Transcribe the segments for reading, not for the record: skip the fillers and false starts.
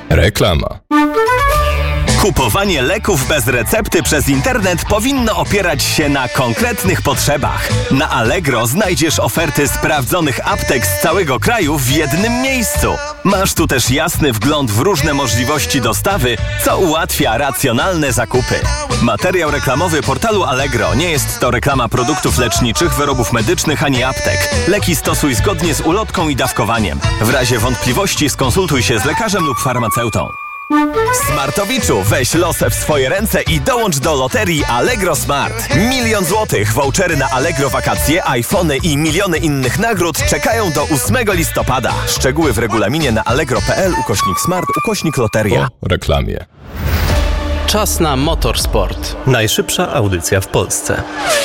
Reklama. Kupowanie leków bez recepty przez internet powinno opierać się na konkretnych potrzebach. Na Allegro znajdziesz oferty sprawdzonych aptek z całego kraju w jednym miejscu. Masz tu też jasny wgląd w różne możliwości dostawy, co ułatwia racjonalne zakupy. Materiał reklamowy portalu Allegro nie jest to reklama produktów leczniczych, wyrobów medycznych ani aptek. Leki stosuj zgodnie z ulotką i dawkowaniem. W razie wątpliwości skonsultuj się z lekarzem lub farmaceutą. Smartowiczu, weź los w swoje ręce i dołącz do loterii Allegro Smart. 1 000 000 złotych, vouchery na Allegro wakacje, iPhony i miliony innych nagród czekają do 8 listopada. Szczegóły w regulaminie na allegro.pl/smart/loteria. Po reklamie. Czas na Motorsport. Najszybsza audycja w Polsce.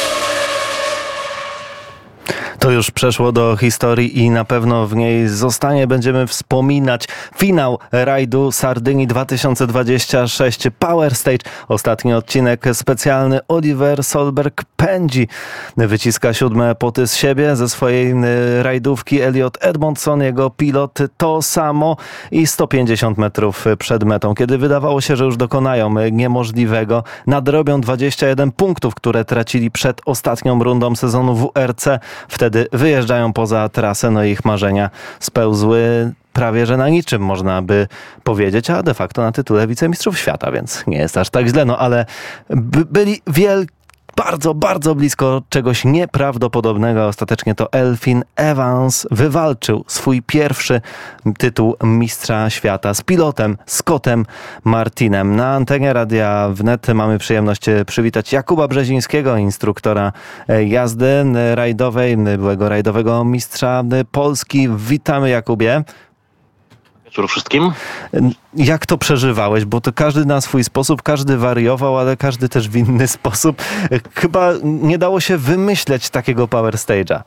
To już przeszło do historii i na pewno w niej zostanie. Będziemy wspominać finał rajdu Sardynii 2026 Power Stage. Ostatni odcinek specjalny. Oliver Solberg pędzi. Wyciska 7 poty z siebie, ze swojej rajdówki. Elliot Edmondson, jego pilot, to samo i 150 metrów przed metą. Kiedy wydawało się, że już dokonają niemożliwego, nadrobią 21 punktów, które tracili przed ostatnią rundą sezonu WRC. Wtedy wyjeżdżają poza trasę, no i ich marzenia spełzły prawie że na niczym, można by powiedzieć, a de facto na tytule wicemistrzów świata, więc nie jest aż tak źle, no ale byli bardzo blisko czegoś nieprawdopodobnego. Ostatecznie to Elfyn Evans wywalczył swój pierwszy tytuł mistrza świata z pilotem Scottem Martinem. Na antenie Radia Wnet mamy przyjemność przywitać Jakuba Brzezińskiego, instruktora jazdy rajdowej, byłego rajdowego mistrza Polski. Witamy, Jakubie. Wieczór wszystkim. Jak to przeżywałeś? Bo to każdy na swój sposób, każdy wariował, ale każdy też w inny sposób. Chyba nie dało się wymyśleć takiego power stage'a.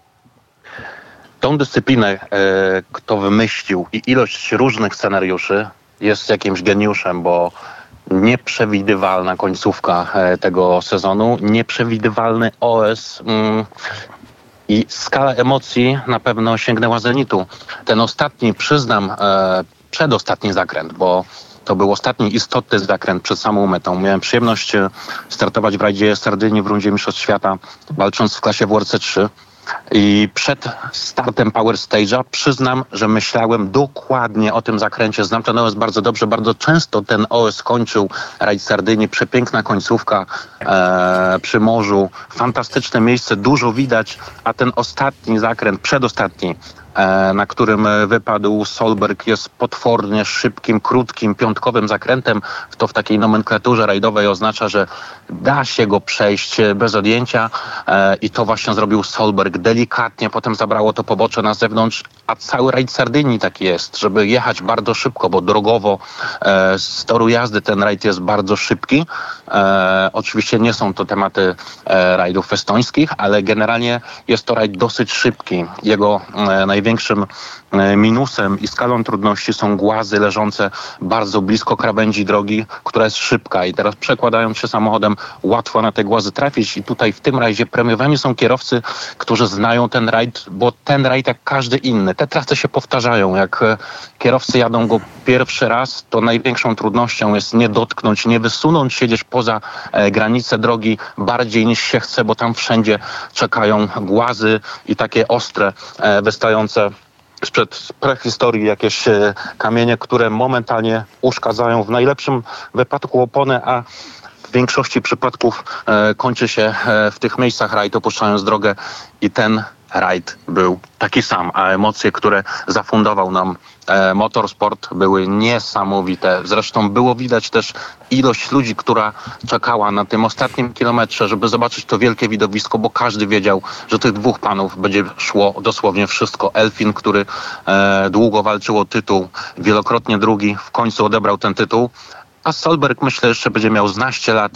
Tą dyscyplinę, kto wymyślił i ilość różnych scenariuszy jest jakimś geniuszem, bo nieprzewidywalna końcówka tego sezonu, nieprzewidywalny OS i skala emocji na pewno sięgnęła zenitu. Ten ostatni, przyznam, przedostatni zakręt, bo to był ostatni istotny zakręt przed samą metą. Miałem przyjemność startować w rajdzie Sardynii w rundzie Mistrzostw Świata, walcząc w klasie WRC 3. I przed startem Power Stage'a przyznam, że myślałem dokładnie o tym zakręcie. Znam ten OS bardzo dobrze, bardzo często ten OS kończył rajd Sardynii. Przepiękna końcówka przy morzu, fantastyczne miejsce, dużo widać, a ten ostatni zakręt, przedostatni, na którym wypadł Solberg, jest potwornie szybkim, krótkim, piątkowym zakrętem. To w takiej nomenklaturze rajdowej oznacza, że da się go przejść bez odjęcia i to właśnie zrobił Solberg delikatnie. Potem zabrało to pobocze na zewnątrz, a cały rajd Sardynii taki jest, żeby jechać bardzo szybko, bo drogowo z toru jazdy ten rajd jest bardzo szybki. Oczywiście nie są to tematy rajdów estońskich, ale generalnie jest to rajd dosyć szybki. Jego największym minusem i skalą trudności są głazy leżące bardzo blisko krawędzi drogi, która jest szybka i teraz przekładając się samochodem łatwo na te głazy trafić i tutaj w tym rajdzie premiowani są kierowcy, którzy znają ten rajd, bo ten rajd jak każdy inny, te trasy się powtarzają. Jak kierowcy jadą go pierwszy raz, to największą trudnością jest nie dotknąć, nie wysunąć się gdzieś poza granicę drogi bardziej niż się chce, bo tam wszędzie czekają głazy i takie ostre, wystające sprzed prehistorii jakieś kamienie, które momentalnie uszkadzają w najlepszym wypadku oponę, a w większości przypadków kończy się w tych miejscach rajd, opuszczając drogę i ten rajd był taki sam, a emocje, które zafundował nam motorsport, były niesamowite. Zresztą było widać też ilość ludzi, która czekała na tym ostatnim kilometrze, żeby zobaczyć to wielkie widowisko, bo każdy wiedział, że tych dwóch panów będzie szło dosłownie wszystko. Elfyn, który długo walczył o tytuł, wielokrotnie drugi, w końcu odebrał ten tytuł. A Solberg myślę jeszcze będzie miał 12 lat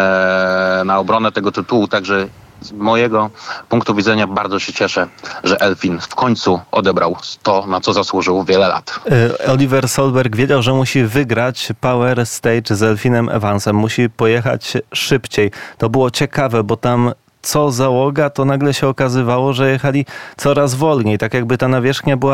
na obronę tego tytułu, także z mojego punktu widzenia bardzo się cieszę, że Elfyn w końcu odebrał to, na co zasłużył wiele lat. Oliver Solberg wiedział, że musi wygrać Power Stage z Elfynem Evansem. Musi pojechać szybciej. To było ciekawe, bo tam co załoga, to nagle się okazywało, że jechali coraz wolniej. Tak jakby ta nawierzchnia była